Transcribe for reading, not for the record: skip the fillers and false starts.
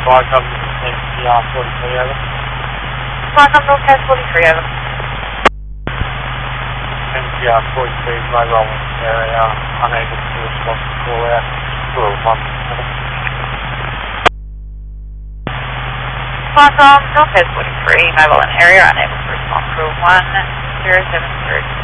Welcome NCR 43 over. Welcome Northcoast 43 over. NCR 43 mobile area, unable to respond to call out. 201. Welcome Northcoast 43 mobile area, unable to respond. 1 073.